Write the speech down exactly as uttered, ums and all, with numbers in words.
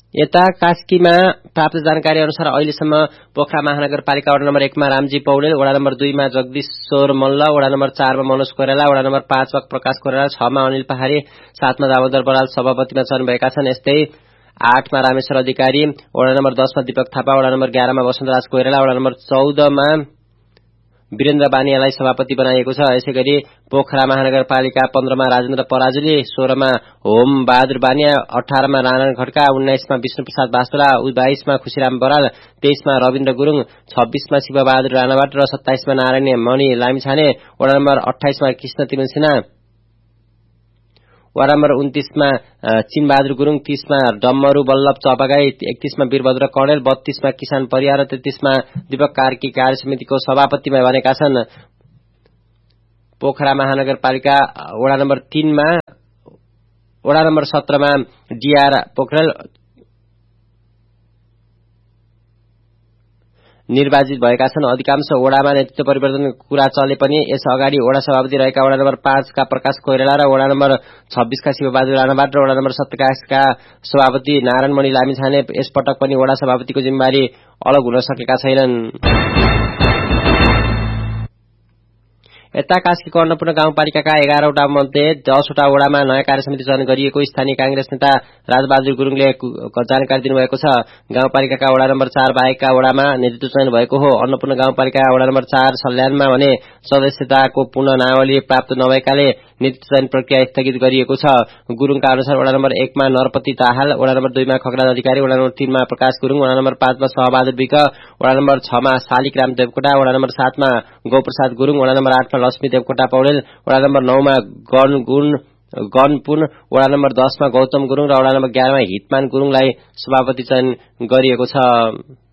यता कास्कीमा प्राप्त जानकारी अनुसार अहिलेसम्म पोखरा महानगरपालिका वडा नम्बर एकमा रामजी पौडेल, वडा नम्बर दुईमा जगदीश्वर मल्ल, वडा नम्बर चारमा मनोज कोइराला, वडा नम्बर पाँचमा प्रकाश कोइराला, छमा अनिल पहाडी, सातमा दामोदर बराल सभापतिमा चयन भएका छन्। यस्तै आठमा रामेश्वर अधिकारी, वडा नम्बर दसमा दीपक थापा, वडा नम्बर एघारमा वसन्तराज कोइराला, वडा नम्बर चौधमा वीरेन्द्र बानियालाई सभापति बनाइएको छ। यसैगरी पोखरा महानगरपालिका पन्ध्रमा राजेन्द्र पराजुली, सोह्रमा होम बहादुर बानिया, अठारमा नारायण खड्का, उन्नाइसमा विष्णु प्रसाद बास्तोला, बाइसमा खुशीराम बराल, तेइसमा रविन्द्र गुरुङ, छब्बीसमा शिवबहादुर राणाबाट र सत्ताइसमा नारायण मणि लामिछाने, वडा नम्बर अठाइसमा कृष्ण तिमल सिन्हा, वडा नम्बर उन्तीसमा चिनबहादुर गुरुङ, तीसमा डम्मरू बल्लभ चपागाई, एकतीसमा वीरभद्र कणेल, बत्तीसमा किसान परियार र तेत्तीसमा दीपक कार्की कार्य समितिको सभापतिमा बनेका छन्। पोखरा महानगरपालिका वडा नम्बर तीनमा वडा नम्बर सत्रमा डीआर पोखरेल निर्वाचित भएका छन्। अधिकांश वडामा नेतृत्व परिवर्तनको कुरा चले पनि यस अगाडि वडा सभापति रहेका वडा नम्बर पाँचका प्रकाश कोइराला र वडा नम्बर छब्बीसका शिवबहादुर राणाबाट र वडा नम्बर सत्ताइसका सभापति नारायण मणि लामिछाने यसपटक पनि वडा सभापतिको जिम्मेवारी अलग हुन सकेका छैनन्। यता कास्कीको अन्नपूर्ण गाउँपालिकाका एघारवटा मध्ये दसवटा वडामा नयाँ कार्य समिति चयन गरिएको स्थानीय कांग्रेस नेता राजबहादुर गुरुङले जानकारी दिनुभएको छ। गाउँपालिकाका वडा नम्बर चार बाहेकका वडामा नेतृत्व चयन भएको हो। अन्नपूर्ण गाउँपालिकाका वडा नम्बर चार सल्यानमा भने सदस्यताको पूर्ण नावली प्राप्त नभएकाले नेतृत्व चयन प्रक्रिया स्थगित गरिएको छ। गुरुङका अनुसार वडा नम्बर एकमा नरपति दाहाल, वडा नम्बर दुईमा खगराज अधिकारी, वडा नम्बर तीनमा प्रकाश गुरुङ, वडा नम्बर पाँचमा सहबहादुर विक, वडा नम्बर छमा शालिग्राम देवकोटा, वडा नम्बर सातमा गौप्रसाद गुरुङ, वडा नम्बर आठमा लक्ष्मी देवकोटा पौडेल, वडा नम्बर नौमा गणगुण गणपुन, वडा नम्बर दसमा गौतम गुरुङ र वडा नम्बर एघारमा हितमान गुरुङलाई सभापति चयन गरिएको छ।